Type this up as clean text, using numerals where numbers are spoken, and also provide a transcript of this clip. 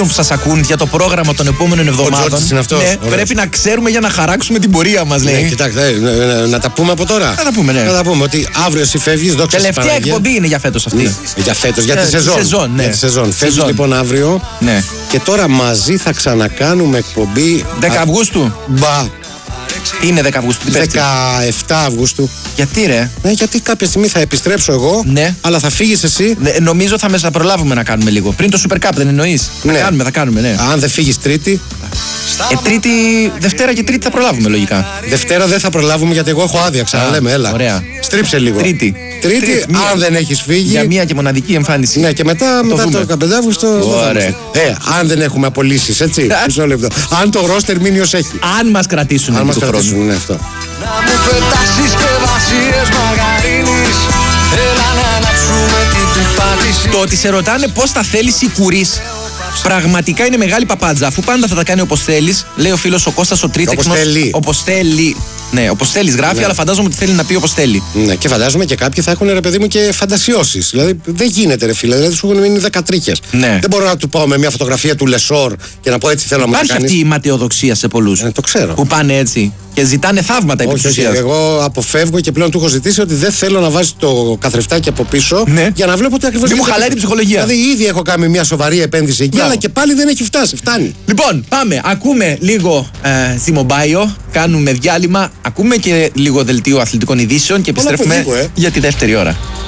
που σας ακούν για το πρόγραμμα των επόμενων εβδομάδων. Είναι αυτός. Ναι, πρέπει να ξέρουμε για να χαράξουμε την πορεία μας, λέει. Ναι, κοιτάξτε, να τα πούμε από τώρα. Να τα πούμε, ναι. Να τα πούμε ότι αύριο εσύ φεύγεις, δόξα τω Θεώ. Τελευταία εκπομπή είναι για φέτος αυτή. Ναι, για φέτος, για τη σεζόν. Ναι. Για τη σεζόν. Φεύγεις λοιπόν αύριο. Ναι. Και τώρα μαζί θα ξανακάνουμε εκπομπή. 10 Αυγούστου. Μπα. Είναι 10 Αυγούστου. 17 Αυγούστου. Γιατί ρε? Ναι, γιατί κάποια στιγμή θα επιστρέψω εγώ, ναι. αλλά θα φύγεις εσύ. Ναι, νομίζω θα προλάβουμε να κάνουμε λίγο. Πριν το Super Cup, δεν εννοείς? Ναι. Θα κάνουμε, ναι. Αν δεν φύγεις Τρίτη. Δευτέρα και Τρίτη θα προλάβουμε λογικά. Δευτέρα δεν θα προλάβουμε γιατί εγώ έχω άδεια. Ξαναλέμε, έλα. Ωραία. Στρίψε λίγο. Τρίτη, αν δεν έχεις φύγει. Για μία και μοναδική εμφάνιση. Ναι, και μετά το 15 Αύγουστο. Ωραία. Αν δεν έχουμε απολύσεις, έτσι. Μισό λεπτό. Αν το ρόστερ μείνει ως έχει. Αν μας κρατήσουν. Αν μας κρατήσουν, ναι, αυτό. Να μου πετάσεις και βασίες μαργαρίνης. Έλα να ανάψουμε την πάτηση. Το ότι σε ρωτάνε πώς τα θέλεις ή κουρείς, πραγματικά είναι μεγάλη παπάντζα. Αφού πάντα θα τα κάνει όπως θέλεις, λέει ο φίλος ο Κώστας ο Τρίτεξνος. Όπως θέλει. Ναι, όπως θέλεις γράφει, ναι. Αλλά φαντάζομαι ότι θέλει να πει όπως θέλει. Ναι, και φαντάζομαι και κάποιοι θα έχουν ρε παιδί μου και φαντασιώσεις. Δηλαδή δεν γίνεται ρε φίλε, δηλαδή σου έχουν μείνει 10 τρίκες. Ναι. Δεν μπορώ να του πάω με μια φωτογραφία του Λεσόρ και να πω έτσι θέλω να μου το κάνεις. Υπάρχει αυτή η ματαιοδοξία σε πολλούς. Το ξέρω. Που πάνε έτσι και ζητάνε θαύματα επί της ουσίας. Εγώ αποφεύγω και πλέον του έχω ζητήσει ότι δεν θέλω να βάζει το καθρεφτάκι από πίσω, ναι. Για να βλέπω ότι ακριβώς. Δεν μου χαλάει την ψυχολογία. Δηλαδή ήδη έχω κάνει μια σοβαρή επένδυση εκεί, αλλά και πάλι δεν έχει φτάσει. Φτάνει. Λοιπόν, πάμε. Ακούμε λίγο Ζημομπάιο, κάνουμε διάλειμμα, ακούμε και λίγο δελτίο αθλητικών ειδήσεων και επιστρέφουμε για τη δεύτερη ώρα.